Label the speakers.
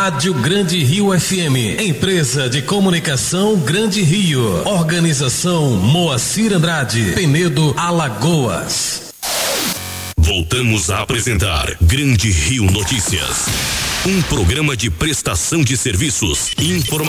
Speaker 1: Rádio Grande Rio FM, empresa de comunicação Grande Rio, organização Moacir Andrade, Penedo, Alagoas.
Speaker 2: Voltamos a apresentar Grande Rio Notícias, um programa de prestação de serviços, informação